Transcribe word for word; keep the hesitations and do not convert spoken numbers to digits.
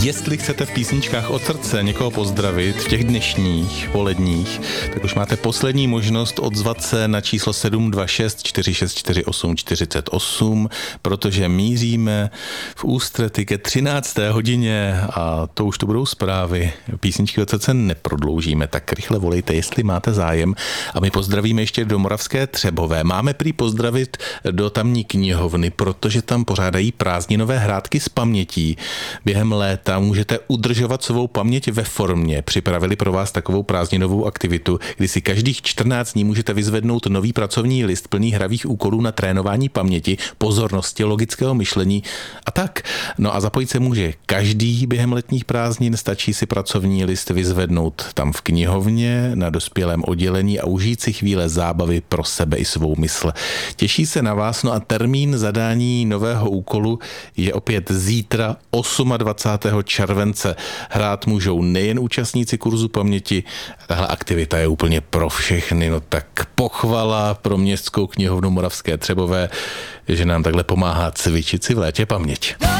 Jestli chcete v písničkách od srdce někoho pozdravit v těch dnešních poledních, tak už máte poslední možnost odzvat se na číslo sedm dva šest čtyři šest čtyři osm čtyři osm, protože míříme v ústrety ke třinácté hodině a to už to budou zprávy. Písničky od srdce neprodloužíme, tak rychle volejte, jestli máte zájem. A my pozdravíme ještě do Moravské Třebové. Máme prý pozdravit do tamní knihovny, protože tam pořádají prázdninové hrátky z pamětí. Během léta můžete udržovat svou paměť ve formě. Připravili pro vás takovou prázdninovou aktivitu, kdy si každých čtrnáct dní můžete vyzvednout nový pracovní list plný hravých úkolů na trénování paměti, pozornosti, logického myšlení a tak. No a zapojit se může každý během letních prázdnin, stačí si pracovní list vyzvednout tam v knihovně na dospělém oddělení a užít si chvíle zábavy pro sebe i svou mysl. Těší se na vás, no a termín zadání nového úkolu je opět zítra dvacátého osmého července. Hrát můžou nejen účastníci kurzu paměti, tahle aktivita je úplně pro všechny, no tak pochvala pro Městskou knihovnu Moravské Třebové, že nám takhle pomáhá cvičit si v létě paměť.